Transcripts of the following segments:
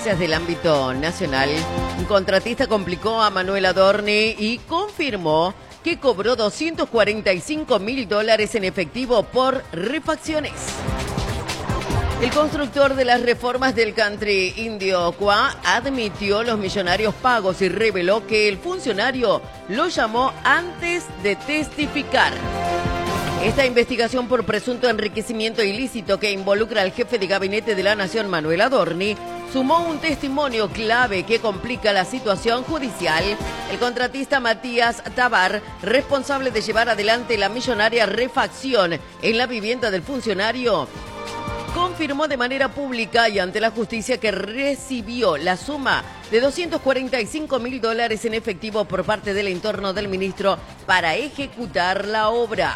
noticias del ámbito nacional. Un contratista complicó a Manuel Adorni y confirmó que cobró $245.000 en efectivo por refacciones. El constructor de las reformas del country Indio Qua admitió los millonarios pagos y reveló que el funcionario lo llamó antes de testificar. Esta investigación por presunto enriquecimiento ilícito que involucra al jefe de gabinete de la Nación, Manuel Adorni, sumó un testimonio clave que complica la situación judicial. El contratista Matías Tabar, responsable de llevar adelante la millonaria refacción en la vivienda del funcionario, confirmó de manera pública y ante la justicia que recibió la suma de $245.000 en efectivo por parte del entorno del ministro para ejecutar la obra.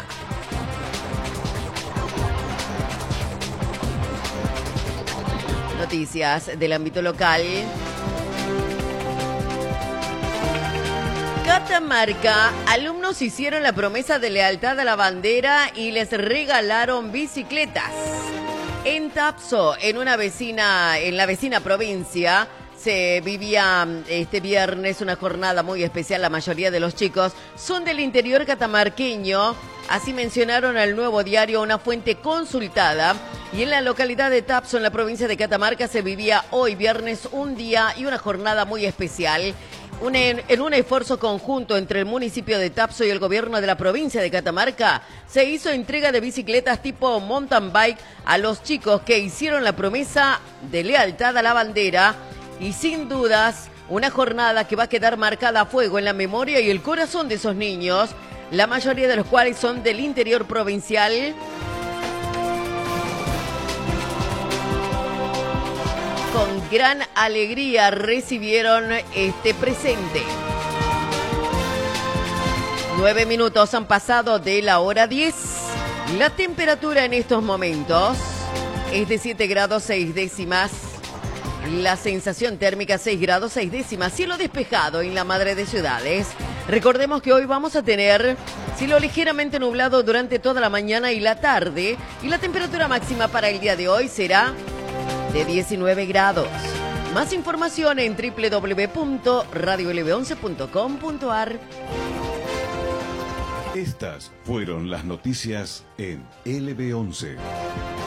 Noticias del ámbito local. Catamarca, alumnos hicieron la promesa de lealtad a la bandera y les regalaron bicicletas. En Tapso, en la vecina provincia, se vivía este viernes una jornada muy especial. La mayoría de los chicos son del interior catamarqueño. Así mencionaron al Nuevo Diario, una fuente consultada. Y en la localidad de Tapso, en la provincia de Catamarca, se vivía hoy viernes un día y una jornada muy especial. En un esfuerzo conjunto entre el municipio de Tapso y el gobierno de la provincia de Catamarca, se hizo entrega de bicicletas tipo mountain bike a los chicos que hicieron la promesa de lealtad a la bandera. Y sin dudas, una jornada que va a quedar marcada a fuego en la memoria y el corazón de esos niños, la mayoría de los cuales son del interior provincial. Con gran alegría recibieron este presente. 9 minutos han pasado de la hora 10. La temperatura en estos momentos es de 7 grados 6 décimas. La sensación térmica 6 grados 6 décimas. Cielo despejado en la madre de ciudades. Recordemos que hoy vamos a tener cielo ligeramente nublado durante toda la mañana y la tarde. Y la temperatura máxima para el día de hoy será de 19 grados. Más información en www.radiolb11.com.ar. Estas fueron las noticias en LB11.